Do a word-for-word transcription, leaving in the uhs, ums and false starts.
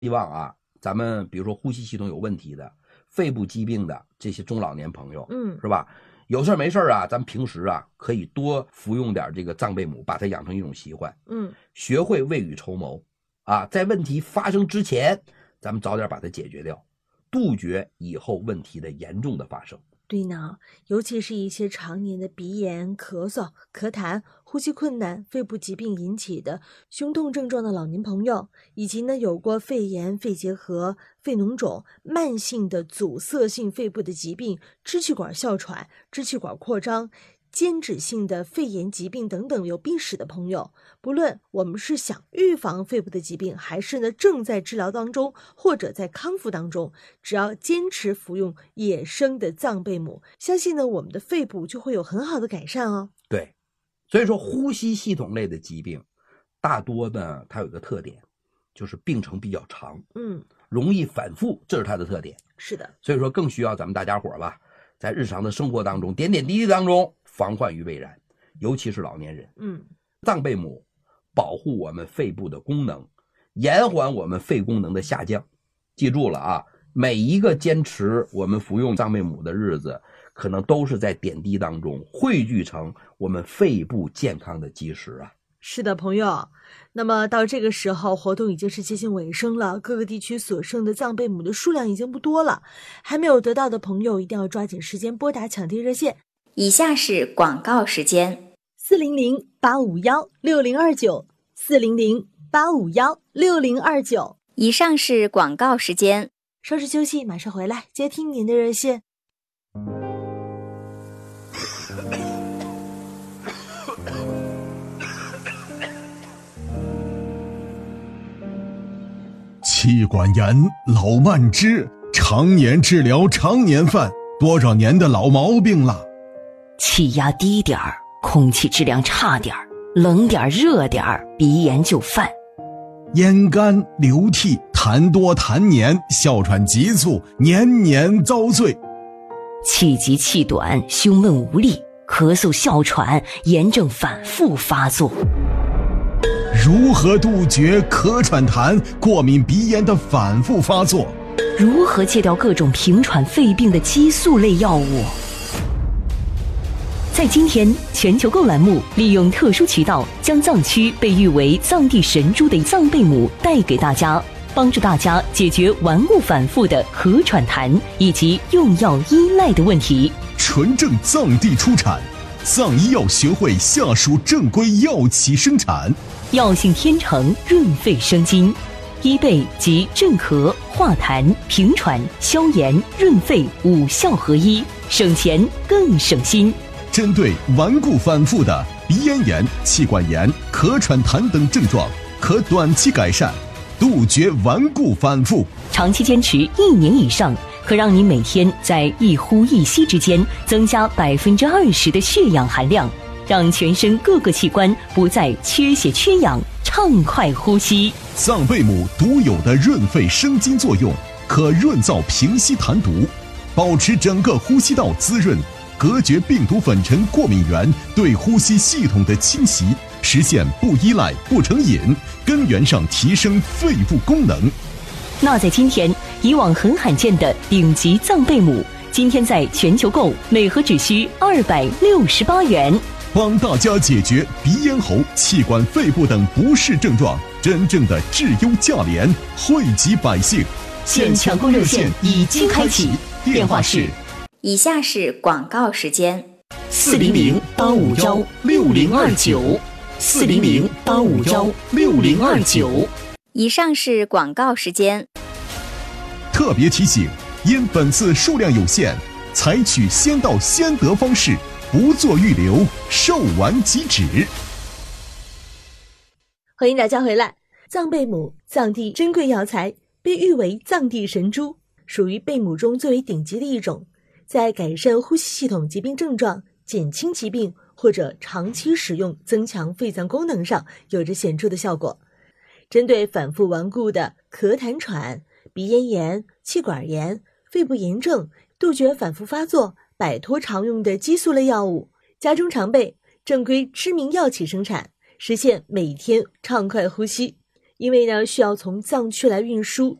希望啊，咱们比如说呼吸系统有问题的、肺部疾病的这些中老年朋友， 嗯， 是吧？有事没事啊，咱们平时啊可以多服用点这个藏贝母，把它养成一种习惯。 嗯， 学会未雨绸缪啊，在问题发生之前，咱们早点把它解决掉，杜绝以后问题的严重的发生。 对呢，尤其是一些常年的鼻炎、咳嗽、咳痰、呼吸困难、肺部疾病引起的胸痛症状的老年朋友，以及呢有过肺炎、肺结核、肺脓肿、慢性的阻塞性肺部的疾病、支气管哮喘、支气管扩张、间质性的肺炎疾病等等有病史的朋友，不论我们是想预防肺部的疾病，还是呢正在治疗当中或者在康复当中，只要坚持服用野生的藏贝母，相信呢我们的肺部就会有很好的改善哦。 对，所以说呼吸系统类的疾病大多呢它有一个特点，就是病程比较长， 嗯， 容易反复，这是它的特点。 是的， 所以说更需要咱们大家伙吧，在日常的生活当中点点滴滴当中防患于未然，尤其是老年人。 嗯， 藏贝母保护我们肺部的功能，延缓我们肺功能的下降。记住了啊，每一个坚持我们服用藏贝母的日子，可能都是在点滴当中汇聚成我们肺部健康的基石啊。 是的，朋友。那么到这个时候，活动已经是接近尾声了，各个地区所剩的藏贝母的数量已经不多了，还没有得到的朋友一定要抓紧时间拨打抢订热线。 以下是广告时间： 四零零八五幺六零二九，四零零八五幺六零二九。 以上是广告时间， 稍事休息，马上回来接听您的热线。 气管炎、老慢支，常年治疗常年犯，多少年的老毛病了。 气压低点儿，空气质量差点儿，冷点儿热点儿，鼻炎就犯。 咽干、流涕、痰多痰黏，哮喘急促，年年遭罪。 气急气短，胸闷无力，咳嗽哮喘，炎症反复发作。 如何杜绝咳喘痰、过敏鼻炎的反复发作？ 如何戒掉各种平喘肺病的激素类药物？在今天，全球购栏目利用特殊渠道，将藏区被誉为藏地神猪的藏贝母带给大家，帮助大家解决顽固反复的咳喘痰以及用药依赖的问题。 纯正藏地出产，藏医药学会下属正规药企生产。 药性天成，润肺生津，医贝及镇咳、化痰、平喘、消炎、润肺五效合一，省钱更省心。 针对顽固反复的鼻咽炎、气管炎、咳喘痰等症状，可短期改善，杜绝顽固反复。 长期坚持一年以上，可让你每天在一呼一吸之间增加百分之二十的血氧含量，让全身各个器官不再缺血缺氧，畅快呼吸。 藏贝母独有的润肺生津作用，可润燥平息痰毒，保持整个呼吸道滋润，隔绝病毒粉尘过敏源对呼吸系统的侵袭，实现不依赖不成瘾，根源上提升肺部功能。 那在今天，以往很罕见的顶级藏贝母，今天在全球购每盒只需二百六十八元， 帮大家解决鼻咽喉、气管、肺部等不适症状，真正的质优价廉，惠及百姓。 现抢购热线已经开启，电话是。 以下是广告时间： 四零零八五幺六零二九，四零零八五幺六零二九。 以上是广告时间。 特别提醒，因本次数量有限，采取先到先得方式，不做预留，售完即止。 欢迎大家回来。藏贝母，藏地珍贵药材，被誉为藏地神猪，属于贝母中最为顶级的一种，在改善呼吸系统疾病症状、减轻疾病或者长期使用增强肺脏功能上有着显著的效果。针对反复顽固的咳痰喘、鼻咽炎、气管炎、肺部炎症，杜绝反复发作，摆脱常用的激素类药物，家中常备，正规知名药企生产，实现每天畅快呼吸。 因为呢需要从藏区来运输，